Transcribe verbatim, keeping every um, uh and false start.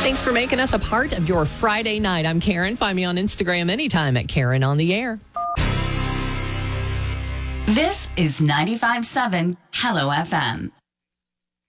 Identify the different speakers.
Speaker 1: Thanks for making us a part of your Friday night. I'm Karen. Find me on Instagram anytime at Karen on the Air.
Speaker 2: This is ninety-five point seven Hello F M.